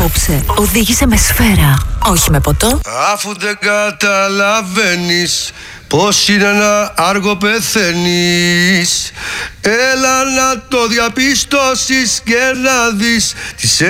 απόψε οδήγησε με σφαίρα, όχι με ποτό. Αφού δεν καταλαβαίνεις πως είναι ένα άργο πεθαίνεις, έλα να το διαπιστώσεις και να δεις τις